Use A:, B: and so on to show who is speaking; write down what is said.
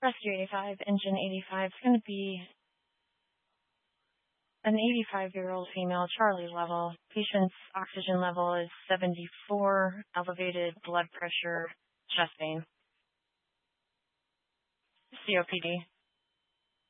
A: Rescue 85, engine 85 is going to be an 85-year-old female, Charlie level. Patient's oxygen level is 74, elevated blood pressure, chest pain. COPD.